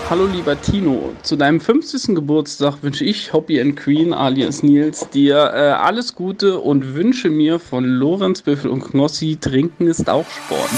Hallo lieber Tino, zu deinem 50. Geburtstag wünsche ich Hobby and Queen alias Nils dir alles Gute und wünsche mir von Lorenz Büffel und Knossi, Trinken ist auch Sport.